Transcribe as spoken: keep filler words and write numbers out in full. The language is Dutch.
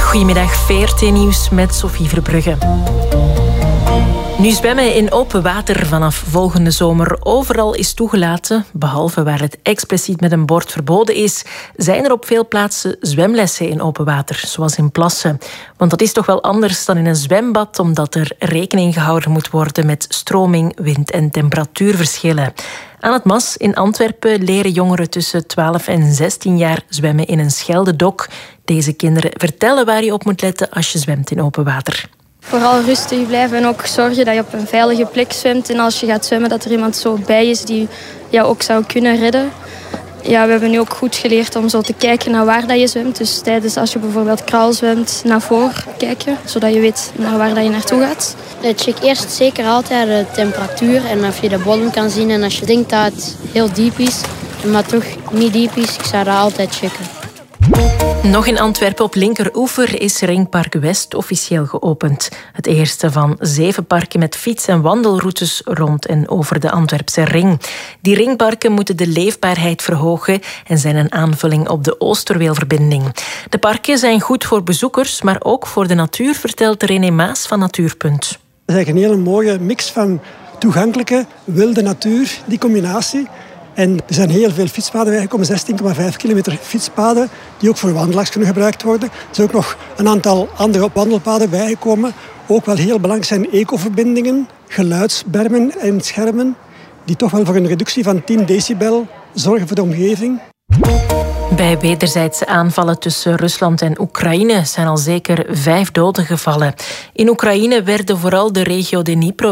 Goedemiddag, V R T Nieuws met Sophie Verbrugge. Nu zwemmen in open water vanaf volgende zomer overal is toegelaten, behalve waar het expliciet met een bord verboden is, zijn er op veel plaatsen zwemlessen in open water, zoals in plassen. Want dat is toch wel anders dan in een zwembad, omdat er rekening gehouden moet worden met stroming, wind en temperatuurverschillen. Aan het Mas in Antwerpen leren jongeren tussen twaalf en zestien jaar zwemmen in een scheldedok. Deze kinderen vertellen waar je op moet letten als je zwemt in open water. Vooral rustig blijven en ook zorgen dat je op een veilige plek zwemt. En als je gaat zwemmen, dat er iemand zo bij is die jou ook zou kunnen redden. Ja, we hebben nu ook goed geleerd om zo te kijken naar waar dat je zwemt. Dus tijdens als je bijvoorbeeld kraal zwemt, naar voren kijken. Zodat je weet naar waar dat je naartoe gaat. Check eerst zeker altijd de temperatuur en of je de bodem kan zien. En als je denkt dat het heel diep is, maar toch niet diep is, ik zou dat altijd checken. Nog in Antwerpen op linkeroever is Ringpark West officieel geopend. Het eerste van zeven parken met fiets- en wandelroutes rond en over de Antwerpse ring. Die ringparken moeten de leefbaarheid verhogen en zijn een aanvulling op de Oosterweelverbinding. De parken zijn goed voor bezoekers, maar ook voor de natuur, vertelt René Maas van Natuurpunt. Het is eigenlijk een hele mooie mix van toegankelijke, wilde natuur, die combinatie. En er zijn heel veel fietspaden bijgekomen, zestien komma vijf kilometer fietspaden, die ook voor wandelaars kunnen gebruikt worden. Er zijn ook nog een aantal andere wandelpaden bijgekomen. Ook wel heel belangrijk zijn ecoverbindingen, geluidsbermen en schermen, die toch wel voor een reductie van tien decibel zorgen voor de omgeving. Bij wederzijdse aanvallen tussen Rusland en Oekraïne zijn al zeker vijf doden gevallen. In Oekraïne werden vooral de regio Dnipro